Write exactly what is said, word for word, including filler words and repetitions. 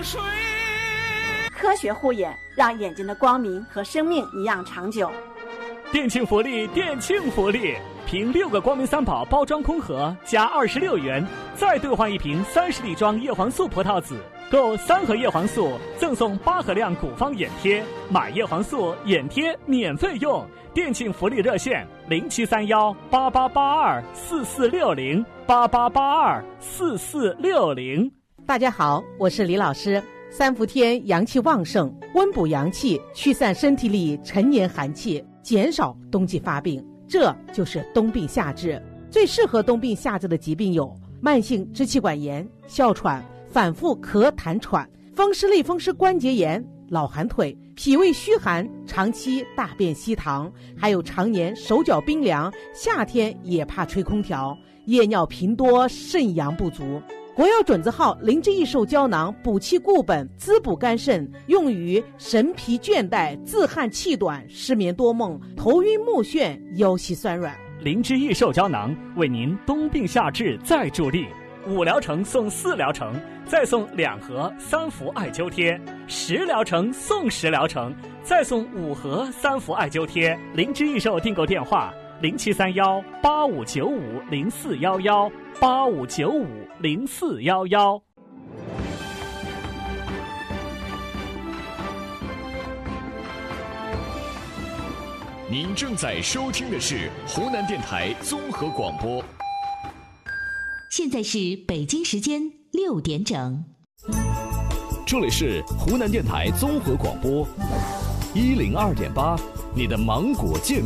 水。 科学护眼，让眼睛的光明和生命一样长久。 店庆福利，店庆福利，凭六个光明三宝包装空盒加二十六元，再兑换一瓶三十粒装叶黄素葡萄籽，购三盒叶黄素赠送八盒亮古方眼贴，买叶黄素眼贴免费用。店庆福利热线零七三幺八八八二四四六零八八八二四四六零。 大家好，我是李老师。三伏天阳气旺盛，温补阳气，驱散身体里陈年寒气，减少冬季发病，这就是冬病夏治。最适合冬病夏治的疾病有慢性支气管炎、哮喘、反复咳痰喘、风湿类风湿关节炎、老寒腿、脾胃虚寒、长期大便稀溏，还有常年手脚冰凉，夏天也怕吹空调，夜尿频多，肾阳不足。国药准字号灵芝益寿胶囊补气固本，滋补肝肾，用于神疲倦怠、自汗气短、失眠多梦、头晕目眩、腰膝酸软。 灵芝益寿胶囊为您冬病夏治再助力，五疗程送四疗程，再送两盒三伏艾灸贴；十疗程送十疗程，再送五盒三伏艾灸贴。灵芝益寿订购电话零七三幺八五九五零四幺幺八五九五零四幺幺。 您正在收听的是湖南电台综合广播。 现在是北京时间六点整， 这里是湖南电台综合广播一零二点八，你的芒果健